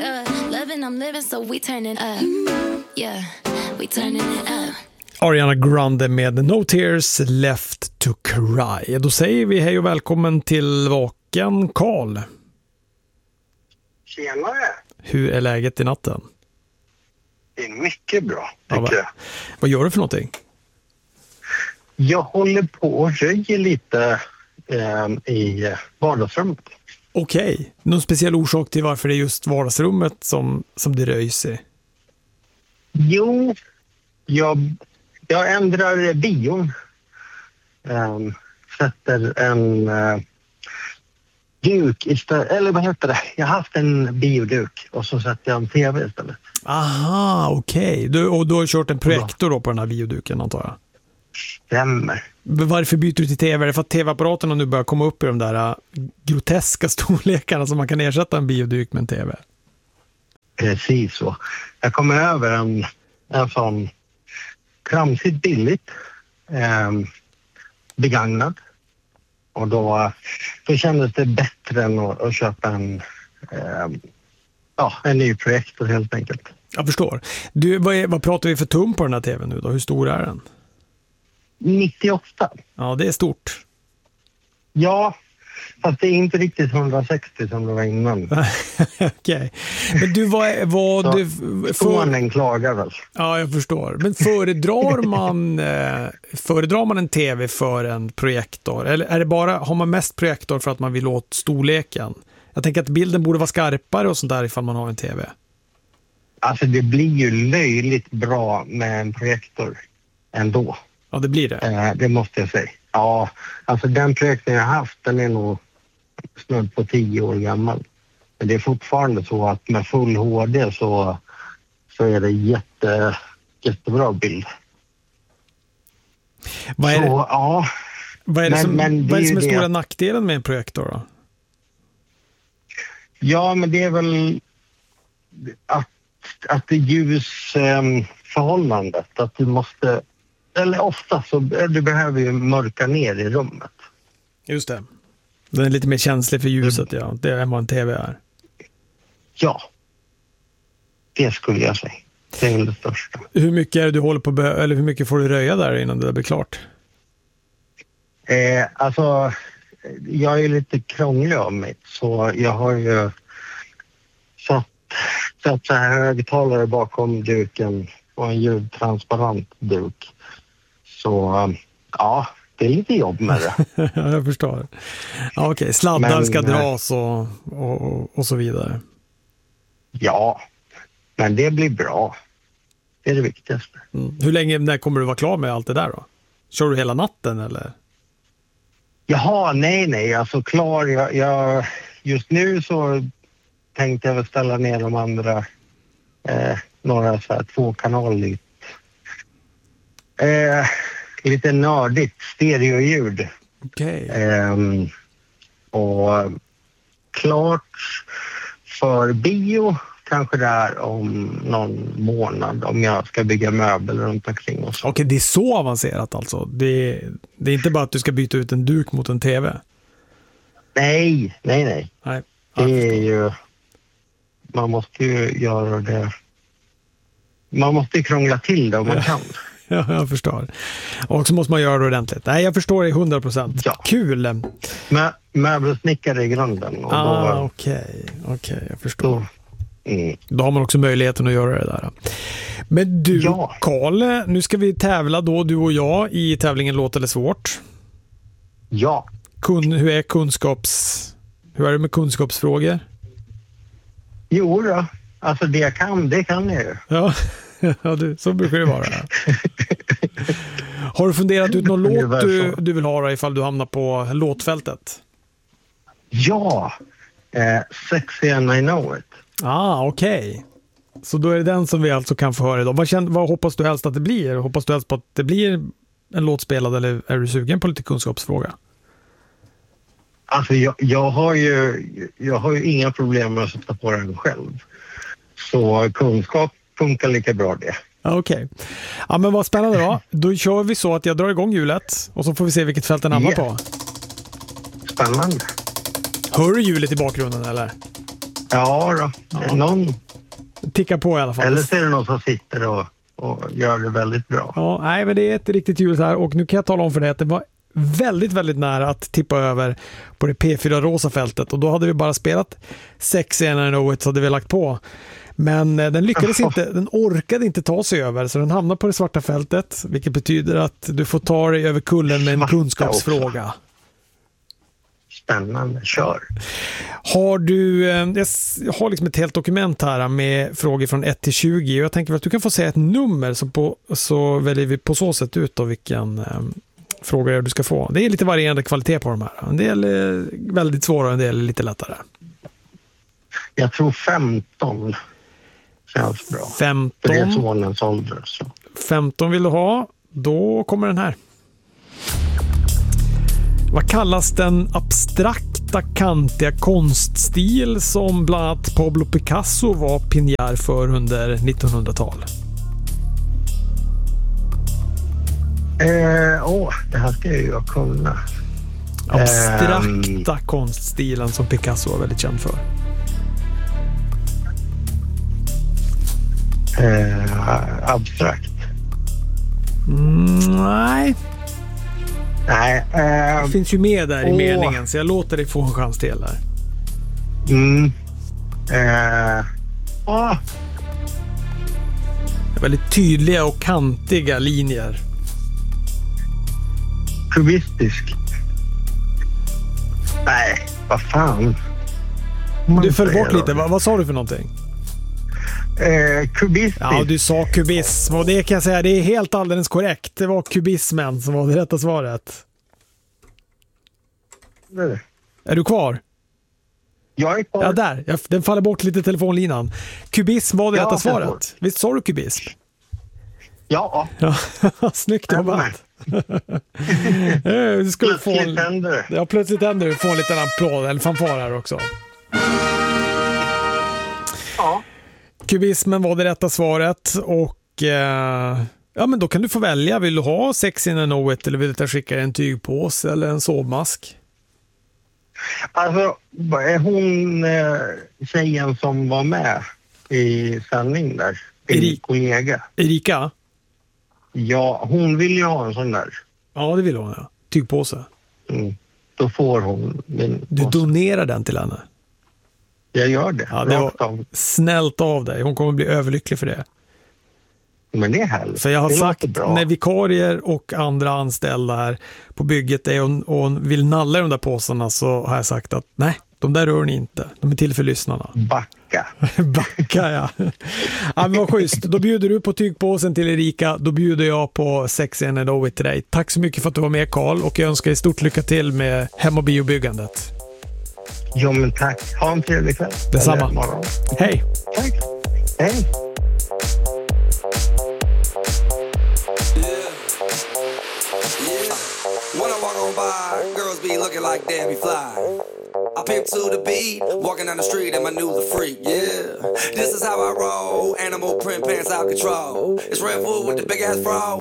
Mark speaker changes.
Speaker 1: Loving, I'm living, so we turning up. Yeah, we turning it up.
Speaker 2: Ariana Grande med No Tears Left to Cry. Då säger vi hej och välkommen till Vaken Karl.
Speaker 3: Tjenare!
Speaker 2: Hur är läget i natten?
Speaker 3: Det är mycket bra, tycker jag.
Speaker 2: Vad gör du för någonting?
Speaker 3: Jag håller på och röjer lite i vardagsrummet.
Speaker 2: Okej. Någon speciell orsak till varför det är just vardagsrummet som det röjs i?
Speaker 3: Jo, jag ändrar bion. Sätter en duk istället, eller vad heter det? Jag har haft en bioduk och så sätter jag en tv istället.
Speaker 2: Aha, okej. Och du har kört en projektor då på den här bioduken, antar jag?
Speaker 3: Stämmer.
Speaker 2: Varför byter du till tv? Är det för att tv-apparaterna nu börjar komma upp i de där groteska storlekarna som man kan ersätta en bioduk med en tv?
Speaker 3: Precis så. Jag kommer över en sån kramsigt billigt begagnad. Och då kändes det bättre än att köpa en ny projektor helt enkelt.
Speaker 2: Jag förstår. Du, vad pratar vi för tum på den här tvn nu då? Hur stor är den?
Speaker 3: 98.
Speaker 2: Ja, det är stort.
Speaker 3: Ja, fast det är inte riktigt 160 som det var innan.
Speaker 2: Okej. Men du,
Speaker 3: Sonen klagar väl.
Speaker 2: Ja, jag förstår. Men föredrar man en tv för en projektor? Eller är det bara, har man mest projektor för att man vill åt storleken? Jag tänker att bilden borde vara skarpare och sånt där ifall man har en tv.
Speaker 3: Alltså det blir ju löjligt bra med en projektor ändå.
Speaker 2: Ja, det blir det.
Speaker 3: Det måste jag säga. Ja, alltså den projektorn jag har haft, den är nog snudd på 10 år gammal. Men det är fortfarande så att med full HD så är det jättebra bild.
Speaker 2: Vad är det,
Speaker 3: så, ja.
Speaker 2: vad är det som är stora nackdelen med en projektor då?
Speaker 3: Ja, men det är väl att det ljusförhållandet, att du måste, eller ofta så du behöver ju mörka ner i rummet.
Speaker 2: Just det. Den är lite mer känslig för ljuset, ja. Det är vad en tv är.
Speaker 3: Ja. Det skulle jag säga. Det är det största.
Speaker 2: Hur mycket är det du håller på eller hur mycket får du röja där innan det blir klart?
Speaker 3: Alltså, jag är lite krånglig av mig, så jag har ju satt så här högtalare bakom duken och en ljudtransparent duk. Så ja, det är lite jobb med det.
Speaker 2: Ja, jag förstår. Ja, okej. Sladdar ska dras och så vidare.
Speaker 3: Ja, men det blir bra. Det är det viktigaste.
Speaker 2: När kommer du vara klar med allt det där då? Kör du hela natten eller?
Speaker 3: Jaha, nej. Alltså klar. Jag just nu så tänkte jag väl ställa ner de andra några så här 2 kanaler. Lite nördigt stereoljud.
Speaker 2: Okej.
Speaker 3: Och klart för bio kanske där om någon månad om jag ska bygga möbler runt omkring oss.
Speaker 2: Okej, det är så avancerat alltså. Det är inte bara att du ska byta ut en duk mot en tv.
Speaker 3: Nej.
Speaker 2: Nej.
Speaker 3: Det är ju, man måste ju göra det. Man måste ju krångla till det om man kan.
Speaker 2: Ja, jag förstår. Och så måste man göra det ordentligt. Nej, jag förstår det 100%. Ja. Kul!
Speaker 3: Möbelsnickare i grunden.
Speaker 2: Okej, jag förstår. Då har man också möjligheten att göra det där. Men du, Karl, nu ska vi tävla då, du och jag, i tävlingen Låt eller svårt.
Speaker 3: Ja.
Speaker 2: Hur är det med kunskapsfrågor?
Speaker 3: Jo då, alltså det kan jag ju. Ja,
Speaker 2: så brukar det vara. Har du funderat ut någon låt du vill ha ifall du hamnar på låtfältet?
Speaker 3: Ja, Sexy and I Know It.
Speaker 2: Okej. Så då är det den som vi alltså kan få höra idag. Vad hoppas du helst att det blir? Hoppas du helst på att det blir en låt spelad eller är du sugen på lite kunskapsfråga?
Speaker 3: Alltså jag har ju inga problem med att sätta på den själv. Så kunskap funkar lika bra det.
Speaker 2: Okej. Ja, men vad spännande då. Då kör vi så att jag drar igång hjulet och så får vi se vilket fält den hamnar på.
Speaker 3: Spännande.
Speaker 2: Hör du hjulet i bakgrunden eller?
Speaker 3: Ja då, någon
Speaker 2: tickar på i alla fall.
Speaker 3: Eller så är det någon som sitter och gör det väldigt bra.
Speaker 2: Ja, nej, men det är ett riktigt ljud här och nu kan jag tala om för dig att det var väldigt, väldigt nära att tippa över på det P4 rosa fältet och då hade vi bara spelat 6 and I Know It så hade vi lagt på. Men den lyckades inte, den orkade inte ta sig över så den hamnade på det svarta fältet vilket betyder att du får ta dig över kullen med en kunskapsfråga.
Speaker 3: Också. Spännande, kör.
Speaker 2: Har du, jag har liksom ett helt dokument här med frågor från 1 till 20 och jag tänker att du kan få säga ett nummer så väljer vi på så sätt ut av vilken fråga du ska få. Det är lite varierande kvalitet på de här. En del är väldigt svåra och en del är lite lättare.
Speaker 3: Jag tror 15 känns bra.
Speaker 2: 15.
Speaker 3: För det är sonens ålder. Så.
Speaker 2: 15 vill du ha, då kommer den här. Vad kallas den abstrakta, kantiga konststil som bland annat Pablo Picasso var pionjär för under 1900-tal?
Speaker 3: Det här ska jag ju kunna.
Speaker 2: Abstrakta konststilen som Picasso var väldigt känd för.
Speaker 3: Abstrakt.
Speaker 2: Nej.
Speaker 3: Nej.
Speaker 2: Det finns ju med där i meningen så jag låter dig få en chans till där. Väldigt tydliga och kantiga linjer.
Speaker 3: Kubistisk. Nej, vad fan.
Speaker 2: Du föll bort lite. Vad sa du för någonting?
Speaker 3: Kubistisk.
Speaker 2: Ja, du sa kubism och det kan jag säga, det är helt alldeles korrekt. Det var kubismen som var det rätta svaret.
Speaker 3: Nej.
Speaker 2: Är du kvar?
Speaker 3: Jag är kvar.
Speaker 2: Ja, där. Den faller bort lite telefonlinan. Kubism var det rätta svaret. Visst sa du kubism?
Speaker 3: Ja.
Speaker 2: Snyggt jobbat.
Speaker 3: Plötsligt händer det.
Speaker 2: Ja, plötsligt händer det. Du får en liten applåd eller fanfar här också.
Speaker 3: Ja.
Speaker 2: Kubismen var det rätta svaret och ja, men då kan du få välja. Vill du ha Sex and I Know It eller vill du skicka en tygpåse eller en sovmask?
Speaker 3: Alltså, är hon tjejen som var med i sändning där? Din kollega.
Speaker 2: Erika?
Speaker 3: Ja, hon vill ju ha en sån där.
Speaker 2: Ja, det vill hon, ja. Tygpåse.
Speaker 3: Då får hon min
Speaker 2: Du donerar den till henne?
Speaker 3: Jag gör det.
Speaker 2: Ja, det var snällt av dig. Hon kommer bli överlycklig för det.
Speaker 3: Men det är härligt.
Speaker 2: För jag har sagt, när vikarier och andra anställda här på bygget är och vill nalla de där påsarna så har jag sagt att nej, de där rör ni inte. De är till för lyssnarna.
Speaker 3: Backa.
Speaker 2: Backa, ja. Ja, men vad schysst. Då bjuder du på tygpåsen till Erika. Då bjuder jag på Sex and I Know It till dig. Tack så mycket för att du var med, Carl. Och jag önskar dig stort lycka till med hem- och biobyggandet.
Speaker 3: Ja, men tack. Ha en trevlig kväll.
Speaker 2: Detsamma. Hej.
Speaker 3: Tack. Hej.
Speaker 4: When I walk on by, girls be looking like Debbie Fly. I pimp to the beat, walking down the street and my new the freak, yeah. This is how I roll, animal print pants out control. It's Red Food with the big ass fro.